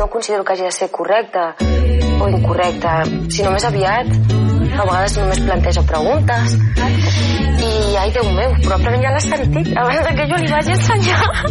no considero que hagi de ser correcta o incorrecta, sinó més aviat a vegades només planteja preguntes i ai Déu meu, probablement ja l'has sentit abans que jo li vagi ensenyar.